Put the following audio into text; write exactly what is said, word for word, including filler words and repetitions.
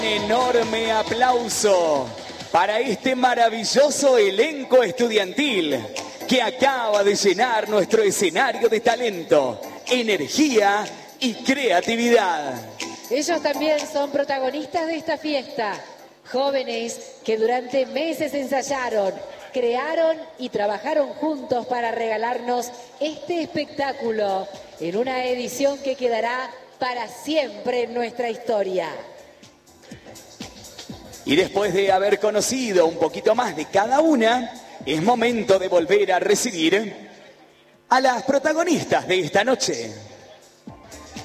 Enorme aplauso para este maravilloso elenco estudiantil que acaba de llenar nuestro escenario de talento, energía y creatividad. Ellos también son protagonistas de esta fiesta, jóvenes que durante meses ensayaron, crearon y trabajaron juntos para regalarnos este espectáculo en una edición que quedará para siempre en nuestra historia. Y después de haber conocido un poquito más de cada una, es momento de volver a recibir a las protagonistas de esta noche.